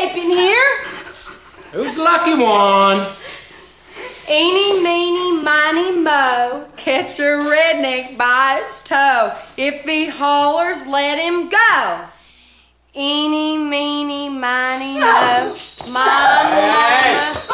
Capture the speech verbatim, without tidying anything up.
tape in here. Who's the lucky one? Eeny, meeny, miny, mo, catch a redneck by its toe. If he hollers, let him go. Eeny, meeny, miny, mo, my mama